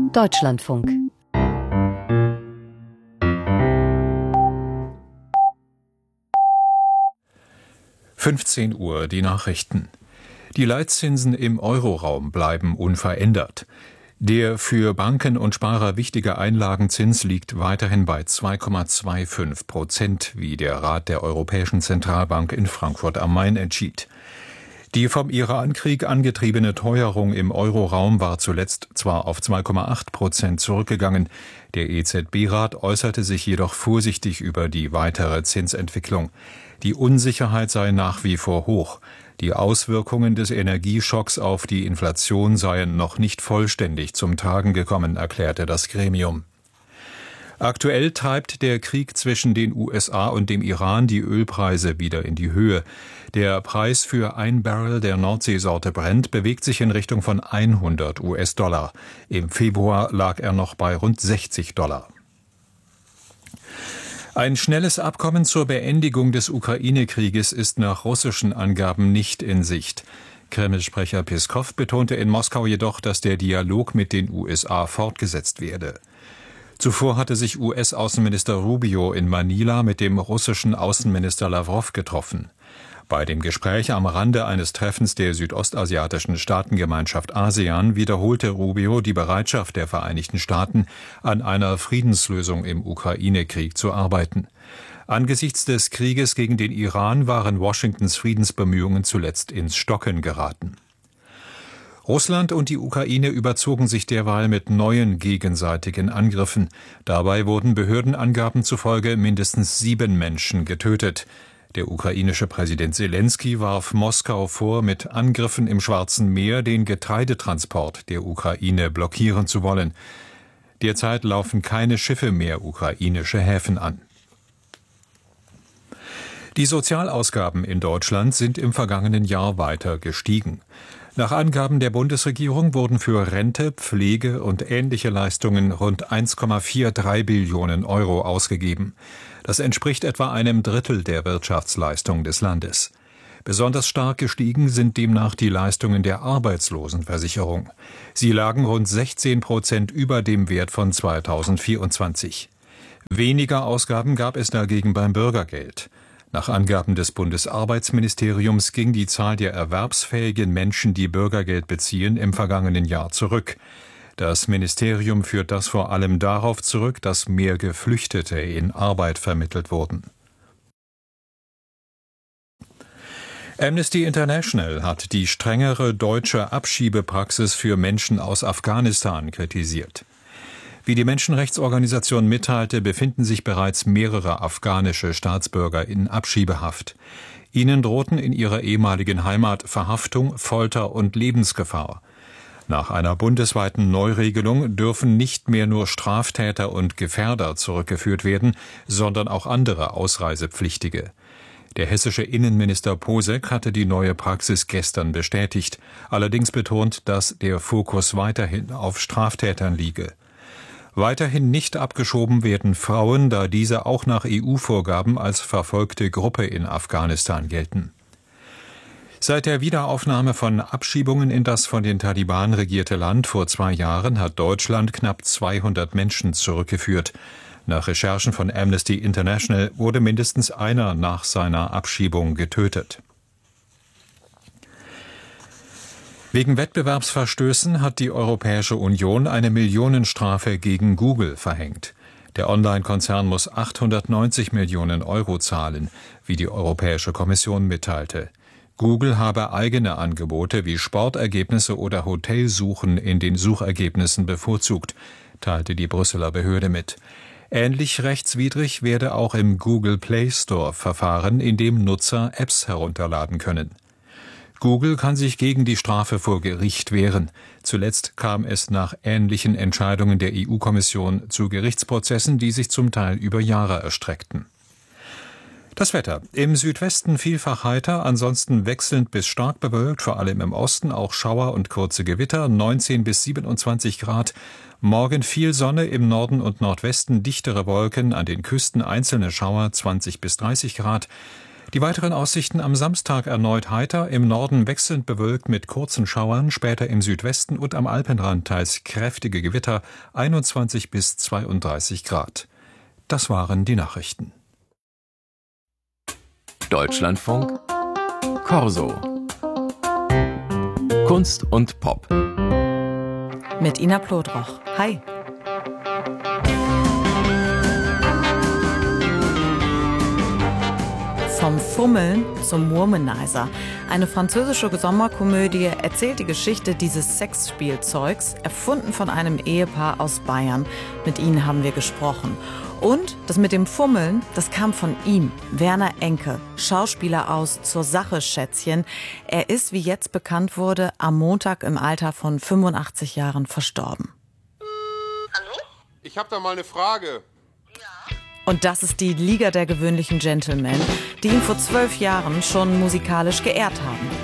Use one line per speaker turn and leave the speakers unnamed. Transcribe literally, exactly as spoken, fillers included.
Deutschlandfunk.
fünfzehn Uhr, die Nachrichten. Die Leitzinsen im Euroraum bleiben unverändert. Der für Banken und Sparer wichtige Einlagenzins liegt weiterhin bei zwei Komma fünfundzwanzig Prozent, wie der Rat der Europäischen Zentralbank in Frankfurt am Main entschied. Die vom Irankrieg angetriebene Teuerung im Euroraum war zuletzt zwar auf zwei Komma acht Prozent zurückgegangen, der E Z B-Rat äußerte sich jedoch vorsichtig über die weitere Zinsentwicklung. Die Unsicherheit sei nach wie vor hoch. Die Auswirkungen des Energieschocks auf die Inflation seien noch nicht vollständig zum Tragen gekommen, erklärte das Gremium. Aktuell treibt der Krieg zwischen den U S A und dem Iran die Ölpreise wieder in die Höhe. Der Preis für ein Barrel der Nordseesorte Brent bewegt sich in Richtung von hundert US-Dollar. Im Februar lag er noch bei rund sechzig Dollar. Ein schnelles Abkommen zur Beendigung des Ukraine-Krieges ist nach russischen Angaben nicht in Sicht. Kreml-Sprecher Peskow betonte in Moskau jedoch, dass der Dialog mit den U S A fortgesetzt werde. Zuvor hatte sich U S-Außenminister Rubio in Manila mit dem russischen Außenminister Lawrow getroffen. Bei dem Gespräch am Rande eines Treffens der südostasiatischen Staatengemeinschaft ASEAN wiederholte Rubio die Bereitschaft der Vereinigten Staaten, an einer Friedenslösung im Ukraine-Krieg zu arbeiten. Angesichts des Krieges gegen den Iran waren Washingtons Friedensbemühungen zuletzt ins Stocken geraten. Russland und die Ukraine überzogen sich derweil mit neuen gegenseitigen Angriffen. Dabei wurden Behördenangaben zufolge mindestens sieben Menschen getötet. Der ukrainische Präsident Selenskyj warf Moskau vor, mit Angriffen im Schwarzen Meer den Getreidetransport der Ukraine blockieren zu wollen. Derzeit laufen keine Schiffe mehr ukrainische Häfen an. Die Sozialausgaben in Deutschland sind im vergangenen Jahr weiter gestiegen. Nach Angaben der Bundesregierung wurden für Rente, Pflege und ähnliche Leistungen rund eins Komma dreiundvierzig Billionen Euro ausgegeben. Das entspricht etwa einem Drittel der Wirtschaftsleistung des Landes. Besonders stark gestiegen sind demnach die Leistungen der Arbeitslosenversicherung. Sie lagen rund sechzehn Prozent über dem Wert von zweitausendvierundzwanzig. Weniger Ausgaben gab es dagegen beim Bürgergeld. Nach Angaben des Bundesarbeitsministeriums ging die Zahl der erwerbsfähigen Menschen, die Bürgergeld beziehen, im vergangenen Jahr zurück. Das Ministerium führt das vor allem darauf zurück, dass mehr Geflüchtete in Arbeit vermittelt wurden. Amnesty International hat die strengere deutsche Abschiebepraxis für Menschen aus Afghanistan kritisiert. Wie die Menschenrechtsorganisation mitteilte, befinden sich bereits mehrere afghanische Staatsbürger in Abschiebehaft. Ihnen drohten in ihrer ehemaligen Heimat Verhaftung, Folter und Lebensgefahr. Nach einer bundesweiten Neuregelung dürfen nicht mehr nur Straftäter und Gefährder zurückgeführt werden, sondern auch andere Ausreisepflichtige. Der hessische Innenminister Posek hatte die neue Praxis gestern bestätigt, allerdings betont, dass der Fokus weiterhin auf Straftätern liege. Weiterhin nicht abgeschoben werden Frauen, da diese auch nach E U-Vorgaben als verfolgte Gruppe in Afghanistan gelten. Seit der Wiederaufnahme von Abschiebungen in das von den Taliban regierte Land vor zwei Jahren hat Deutschland knapp zweihundert Menschen zurückgeführt. Nach Recherchen von Amnesty International wurde mindestens einer nach seiner Abschiebung getötet. Wegen Wettbewerbsverstößen hat die Europäische Union eine Millionenstrafe gegen Google verhängt. Der Online-Konzern muss achthundertneunzig Millionen Euro zahlen, wie die Europäische Kommission mitteilte. Google habe eigene Angebote wie Sportergebnisse oder Hotelsuchen in den Suchergebnissen bevorzugt, teilte die Brüsseler Behörde mit. Ähnlich rechtswidrig werde auch im Google Play Store verfahren, in dem Nutzer Apps herunterladen können. Google kann sich gegen die Strafe vor Gericht wehren. Zuletzt kam es nach ähnlichen Entscheidungen der E U-Kommission zu Gerichtsprozessen, die sich zum Teil über Jahre erstreckten. Das Wetter. Im Südwesten vielfach heiter, ansonsten wechselnd bis stark bewölkt, vor allem im Osten auch Schauer und kurze Gewitter, neunzehn bis siebenundzwanzig Grad. Morgen viel Sonne, im Norden und Nordwesten dichtere Wolken, an den Küsten einzelne Schauer, zwanzig bis dreißig Grad. Die weiteren Aussichten am Samstag erneut heiter, im Norden wechselnd bewölkt mit kurzen Schauern, später im Südwesten und am Alpenrand teils kräftige Gewitter, einundzwanzig bis zweiunddreißig Grad. Das waren die Nachrichten.
Deutschlandfunk Corso. Kunst und Pop.
Mit Ina Plodroch. Hi. Vom Fummeln zum Womanizer. Eine französische Sommerkomödie erzählt die Geschichte dieses Sexspielzeugs, erfunden von einem Ehepaar aus Bayern. Mit ihnen haben wir gesprochen. Und das mit dem Fummeln, das kam von ihm, Werner Enke, Schauspieler aus Zur Sache, Schätzchen. Er ist, wie jetzt bekannt wurde, am Montag im Alter von fünfundachtzig Jahren verstorben.
Hallo?
Ich habe da mal eine Frage.
Und das ist die Liga der gewöhnlichen Gentlemen, die ihn vor zwölf Jahren schon musikalisch geehrt haben.